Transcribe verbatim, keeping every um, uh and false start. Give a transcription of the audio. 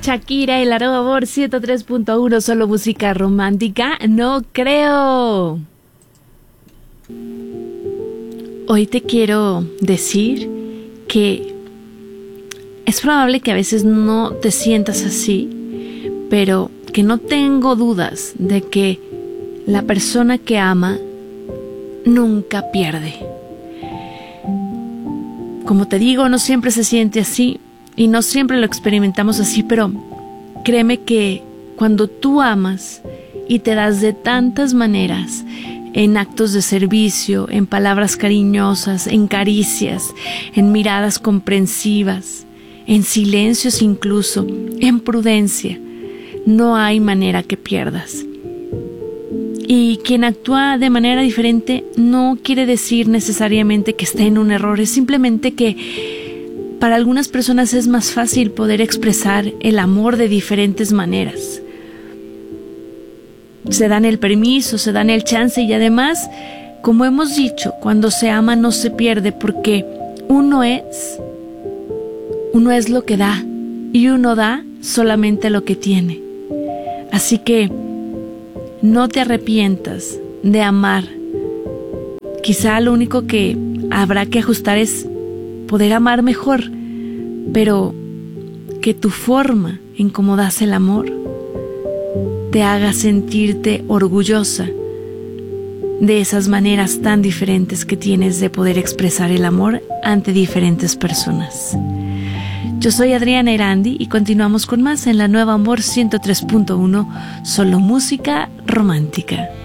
Shakira y la Nueva Amor ciento tres punto uno, solo música romántica, no creo. Hoy te quiero decir que es probable que a veces no te sientas así, pero que no tengo dudas de que la persona que ama nunca pierde. Como te digo, no siempre se siente así y no siempre lo experimentamos así, pero créeme que cuando tú amas y te das de tantas maneras, en actos de servicio, en palabras cariñosas, en caricias, en miradas comprensivas, en silencios incluso, en prudencia, no hay manera que pierdas. Y quien actúa de manera diferente no quiere decir necesariamente que esté en un error, es simplemente que para algunas personas es más fácil poder expresar el amor de diferentes maneras. Se dan el permiso, se dan el chance y además, como hemos dicho, cuando se ama no se pierde porque uno es, uno es lo que da y uno da solamente lo que tiene. Así que no te arrepientas de amar. Quizá lo único que habrá que ajustar es poder amar mejor, pero que tu forma en cómo das el amor te haga sentirte orgullosa de esas maneras tan diferentes que tienes de poder expresar el amor ante diferentes personas. Yo soy Adriana Erandi y continuamos con más en la Nueva Amor ciento tres punto uno, solo música romántica.